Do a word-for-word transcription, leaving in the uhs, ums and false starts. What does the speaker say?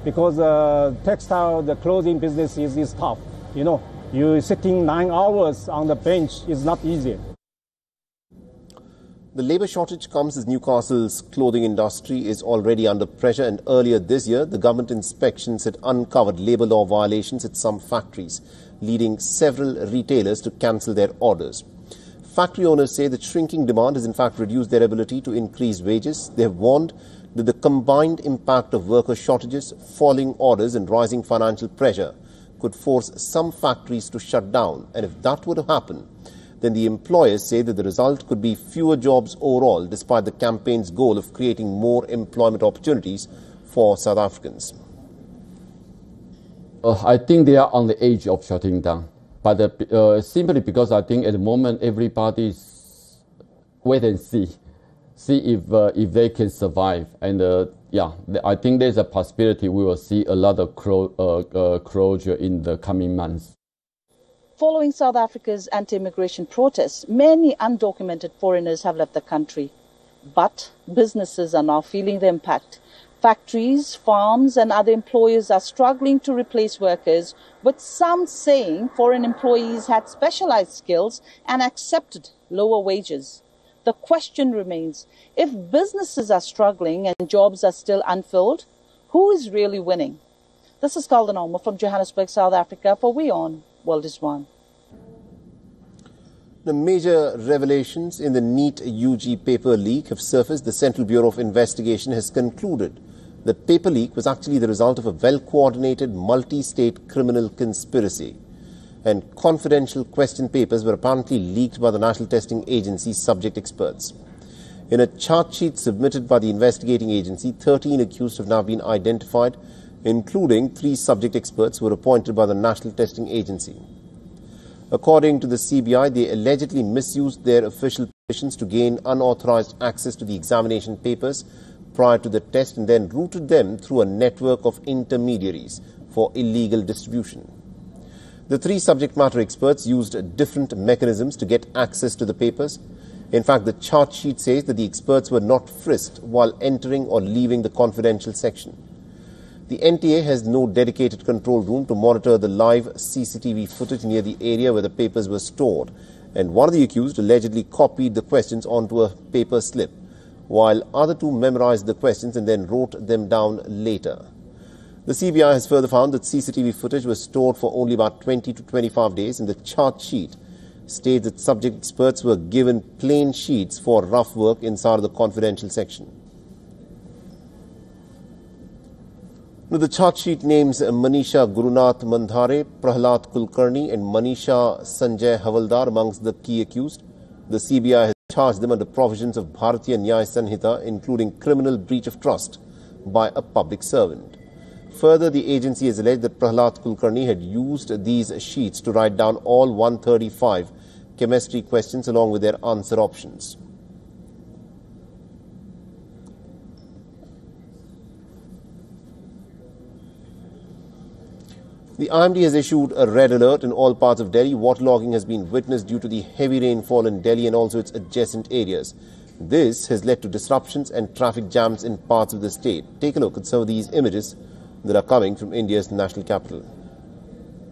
because uh, textile, the clothing business is, is tough. You know, you sitting nine hours on the bench is not easy. The labour shortage comes as Newcastle's clothing industry is already under pressure, and earlier this year, the government inspections had uncovered labour law violations at some factories, leading several retailers to cancel their orders. Factory owners say that shrinking demand has in fact reduced their ability to increase wages. They have warned that the combined impact of worker shortages, falling orders and rising financial pressure could force some factories to shut down. And if that were to happen, then the employers say that the result could be fewer jobs overall, despite the campaign's goal of creating more employment opportunities for South Africans. Uh, I think they are on the edge of shutting down, but uh, uh, simply because I think at the moment everybody is wait and see, see if uh, if they can survive. And uh, yeah, I think there's a possibility we will see a lot of clo uh, uh, closure in the coming months. Following South Africa's anti-immigration protests, many undocumented foreigners have left the country. But businesses are now feeling the impact. Factories, farms and other employers are struggling to replace workers, with some saying foreign employees had specialized skills and accepted lower wages. The question remains, if businesses are struggling and jobs are still unfilled, who is really winning? This is Kalden Alma from Johannesburg, South Africa for WION. World is One. The major revelations in the NEET U G paper leak have surfaced. The Central Bureau of Investigation has concluded that paper leak was actually the result of a well-coordinated multi-state criminal conspiracy. And confidential question papers were apparently leaked by the National Testing Agency's subject experts. In a chart sheet submitted by the investigating agency, thirteen accused have now been identified, including three subject experts who were appointed by the National Testing Agency. According to the C B I, they allegedly misused their official positions to gain unauthorized access to the examination papers prior to the test and then routed them through a network of intermediaries for illegal distribution. The three subject matter experts used different mechanisms to get access to the papers. In fact, the chart sheet says that the experts were not frisked while entering or leaving the confidential section. The N T A has no dedicated control room to monitor the live C C T V footage near the area where the papers were stored, and one of the accused allegedly copied the questions onto a paper slip, while other two memorized the questions and then wrote them down later. The C B I has further found that C C T V footage was stored for only about twenty to twenty-five days, and the chart sheet states that subject experts were given plain sheets for rough work inside of the confidential section. Now, the chart sheet names Manisha Gurunath Mandhare, Prahalat Kulkarni and Manisha Sanjay Havaldar amongst the key accused. The C B I has charged them under provisions of Bharatiya Nyaya Sanhita, including criminal breach of trust by a public servant. Further, the agency has alleged that Prahalat Kulkarni had used these sheets to write down all one hundred thirty-five chemistry questions along with their answer options. The I M D has issued a red alert in all parts of Delhi. Waterlogging has been witnessed due to the heavy rainfall in Delhi and also its adjacent areas. This has led to disruptions and traffic jams in parts of the state. Take a look at some of these images that are coming from India's national capital.